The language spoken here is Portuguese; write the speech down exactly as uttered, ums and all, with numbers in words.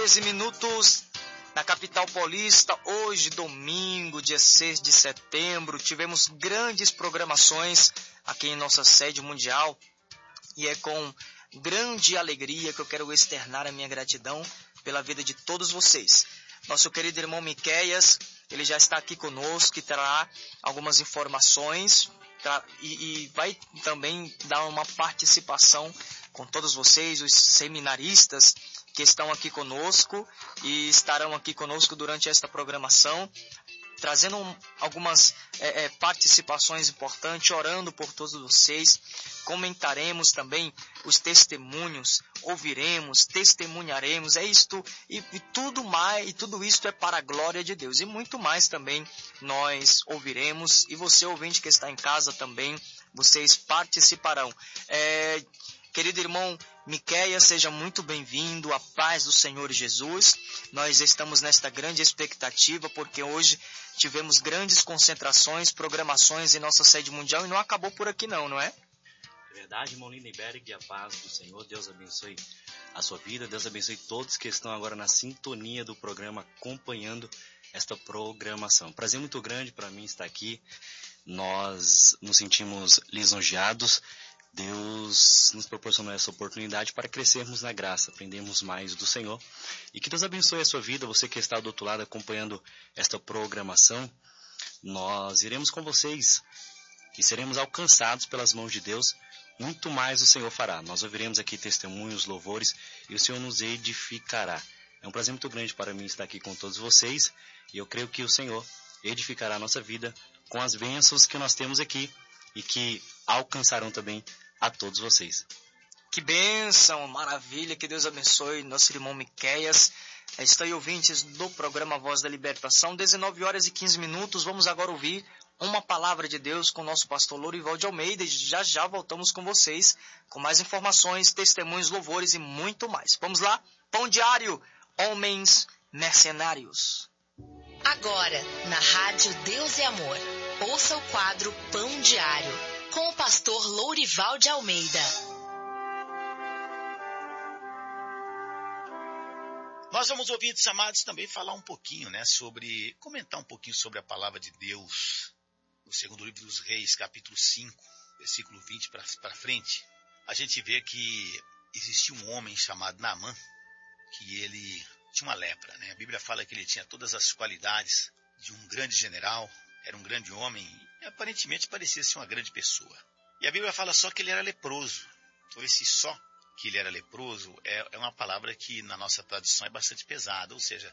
treze minutos na capital paulista. Hoje, domingo, dia seis de setembro, tivemos grandes programações aqui em nossa sede mundial e é com grande alegria que eu quero externar a minha gratidão pela vida de todos vocês. Nosso querido irmão Miqueias, ele já está aqui conosco e trará algumas informações tá? e, e vai também dar uma participação com todos vocês, os seminaristas que estão aqui conosco e estarão aqui conosco durante esta programação, trazendo algumas é, é, participações importantes, orando por todos vocês. Comentaremos também os testemunhos, ouviremos, testemunharemos, é isto e, e tudo mais, e tudo isto é para a glória de Deus. E muito mais também nós ouviremos, e você, ouvinte que está em casa também, vocês participarão. É, querido irmão Miqueias, seja muito bem-vindo, a paz do Senhor Jesus. Nós estamos nesta grande expectativa, porque hoje tivemos grandes concentrações, programações em nossa sede mundial, e não acabou por aqui não, não é? É verdade, irmão Lindenberg, a paz do Senhor, Deus abençoe a sua vida, Deus abençoe todos que estão agora na sintonia do programa, acompanhando esta programação. Prazer muito grande para mim estar aqui, nós nos sentimos lisonjeados. Deus nos proporcionou essa oportunidade para crescermos na graça, aprendermos mais do Senhor. E que Deus abençoe a sua vida, você que está do outro lado acompanhando esta programação. Nós iremos com vocês e seremos alcançados pelas mãos de Deus. Muito mais o Senhor fará. Nós ouviremos aqui testemunhos, louvores, e o Senhor nos edificará. É um prazer muito grande para mim estar aqui com todos vocês. E eu creio que o Senhor edificará a nossa vida com as bênçãos que nós temos aqui e que alcançarão também a todos vocês. Que bênção, maravilha, que Deus abençoe nosso irmão Miqueias. Estão aí ouvintes do programa Voz da Libertação, dezenove horas e quinze minutos. Vamos agora ouvir uma palavra de Deus com o nosso pastor Lourival de Almeida, e já já voltamos com vocês com mais informações, testemunhos, louvores e muito mais. Vamos lá, Pão Diário, Homens Mercenários. Agora, na Rádio Deus e Amor, ouça o quadro Pão Diário, com o pastor Lourival de Almeida. Nós vamos, ouvintes amados, também falar um pouquinho, né, sobre, comentar um pouquinho sobre a palavra de Deus, no segundo livro dos Reis, capítulo cinco, versículo vinte para frente. A gente vê que existia um homem chamado Naamã, que ele tinha uma lepra, né? A Bíblia fala que ele tinha todas as qualidades de um grande general, era um grande homem e aparentemente parecia ser uma grande pessoa. E a Bíblia fala só que ele era leproso. Então esse só que ele era leproso é, é uma palavra que na nossa tradução é bastante pesada, ou seja,